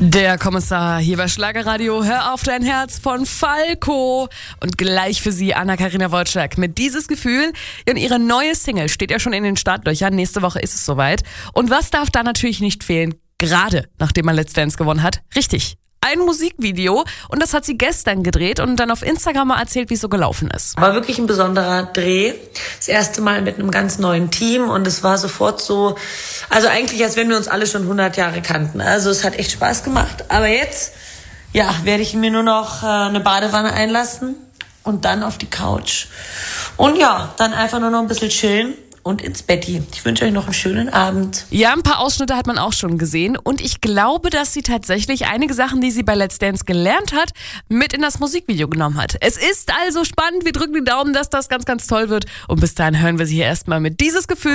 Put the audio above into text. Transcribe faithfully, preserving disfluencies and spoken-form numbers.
Der Kommissar hier bei Schlagerradio. Hör auf dein Herz von Falco. Und gleich für Sie Anna-Karina Wojcik mit Dieses Gefühl. Und ihre neue Single steht ja schon in den Startlöchern. Nächste Woche ist es soweit. Und was darf da natürlich nicht fehlen? Gerade nachdem man Let's Dance gewonnen hat. Richtig. Ein Musikvideo, und das hat sie gestern gedreht und dann auf Instagram mal erzählt, wie es so gelaufen ist. War wirklich ein besonderer Dreh. Das erste Mal mit einem ganz neuen Team und es war sofort so, also eigentlich, als wenn wir uns alle schon hundert Jahre kannten. Also es hat echt Spaß gemacht. Aber jetzt, ja, werde ich mir nur noch äh, eine Badewanne einlassen und dann auf die Couch. Und ja, dann einfach nur noch ein bisschen chillen. Und ins Betti. Ich wünsche euch noch einen schönen Abend. Ja, ein paar Ausschnitte hat man auch schon gesehen. Und ich glaube, dass sie tatsächlich einige Sachen, die sie bei Let's Dance gelernt hat, mit in das Musikvideo genommen hat. Es ist also spannend. Wir drücken die Daumen, dass das ganz, ganz toll wird. Und bis dahin hören wir sie hier erstmal mit Dieses Gefühl.